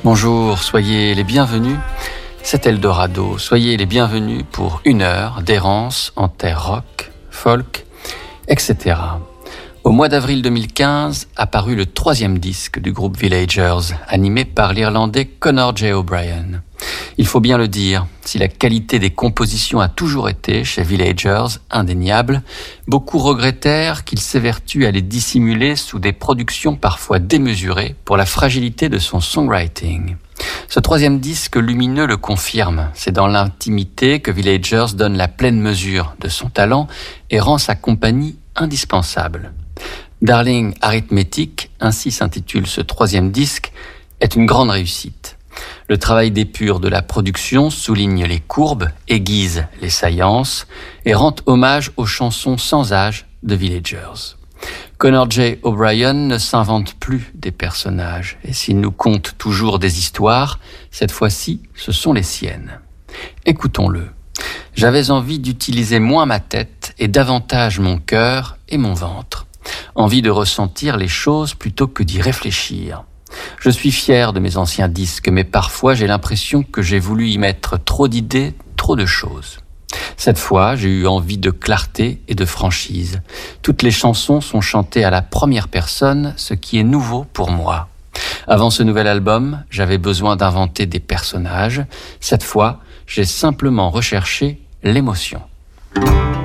Bonjour, soyez les bienvenus. C'est Eldorado. Soyez les bienvenus pour 1 heure d'errance en terre rock, folk, etc. Au mois d'avril 2015, apparut le 3e disque du groupe Villagers, animé par l'Irlandais Conor J. O'Brien. Il faut bien le dire, si la qualité des compositions a toujours été, chez Villagers, indéniable, beaucoup regrettèrent qu'il s'évertue à les dissimuler sous des productions parfois démesurées pour la fragilité de son songwriting. Ce 3e disque lumineux le confirme. C'est dans l'intimité que Villagers donne la pleine mesure de son talent et rend sa compagnie indispensable. Darling Arithmetic, ainsi s'intitule ce 3e disque, est une grande réussite. Le travail d'épure de la production souligne les courbes, aiguise les saillances et rend hommage aux chansons sans âge de Villagers. Conor J. O'Brien ne s'invente plus des personnages et s'il nous conte toujours des histoires, cette fois-ci, ce sont les siennes. Écoutons-le. J'avais envie d'utiliser moins ma tête et davantage mon cœur et mon ventre. Envie de ressentir les choses plutôt que d'y réfléchir. Je suis fier de mes anciens disques, mais parfois j'ai l'impression que j'ai voulu y mettre trop d'idées, trop de choses. Cette fois, j'ai eu envie de clarté et de franchise. Toutes les chansons sont chantées à la première personne, ce qui est nouveau pour moi. Avant ce nouvel album, j'avais besoin d'inventer des personnages. Cette fois, j'ai simplement recherché l'émotion.